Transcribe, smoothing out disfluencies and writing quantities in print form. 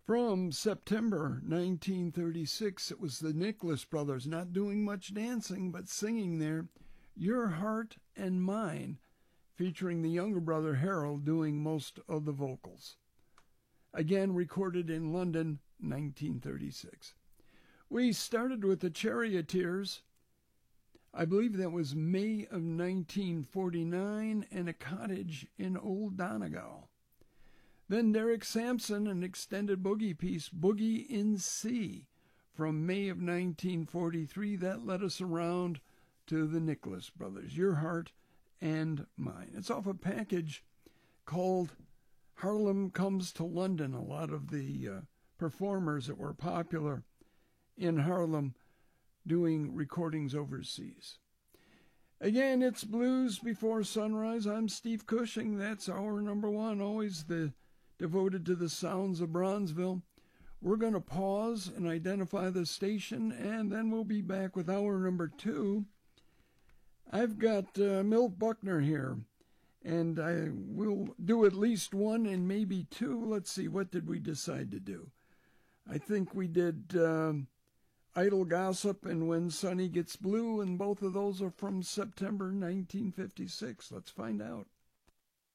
From September 1936, it was the Nicholas Brothers, not doing much dancing, but singing there, Your Heart and Mine, featuring the younger brother Harold doing most of the vocals. Again, recorded in London, 1936. We started with the Charioteers. I believe that was May of 1949, and A Cottage in Old Donegal. Then Derek Sampson, an extended boogie piece, Boogie in C, from May of 1943. That led us around to the Nicholas Brothers, Your Heart and Mine. It's off a package called Harlem Comes to London. A lot of the performers that were popular in Harlem doing recordings overseas. Again, it's Blues Before Sunrise. I'm Steve Cushing. That's our number one, always devoted to the sounds of Bronzeville. We're going to pause and identify the station, and then we'll be back with hour number two. I've got Milt Buckner here, and I will do at least one and maybe two. Let's see, what did we decide to do? I think we did Idle Gossip and When Sunny Gets Blue, and both of those are from September 1956. Let's find out.